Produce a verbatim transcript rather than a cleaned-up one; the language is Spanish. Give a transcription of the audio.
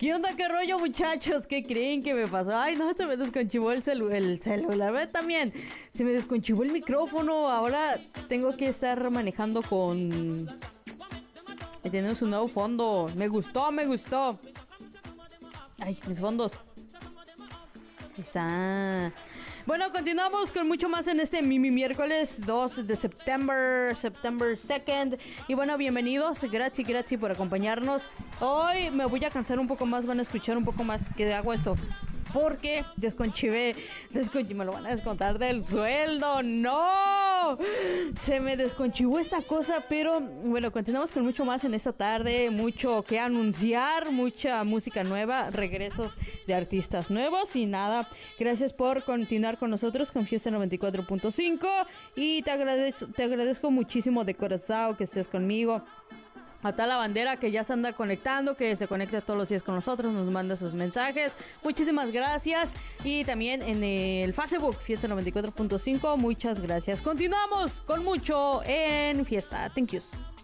¿Qué onda, qué rollo, muchachos? ¿Qué creen que me pasó? Ay, no, se me desconchivó el, celu el celular. ¿Ve? También se me desconchivó el micrófono. Ahora tengo que estar manejando con... Tenemos un nuevo fondo. Me gustó, me gustó. Ay, mis fondos. Ahí está. Bueno, continuamos con mucho más en este Mimi miércoles dos de septiembre, September second. Y bueno, bienvenidos, gracias, gracias por acompañarnos. Hoy me voy a cansar un poco más, van a escuchar un poco más que hago esto. Porque desconchivé, desconchivé, me lo van a descontar del sueldo, ¡no! Se me desconchivó esta cosa, pero bueno, continuamos con mucho más en esta tarde, mucho que anunciar, mucha música nueva, regresos de artistas nuevos y nada, gracias por continuar con nosotros con Fiesta noventa y cuatro punto cinco y te agradezco, te agradezco muchísimo de corazón que estés conmigo. A toda la bandera que ya se anda conectando, que se conecta todos los días con nosotros, nos manda sus mensajes. Muchísimas gracias. Y también en el Facebook, Fiesta noventa y cuatro punto cinco, muchas gracias. Continuamos con mucho en Fiesta. Thank you.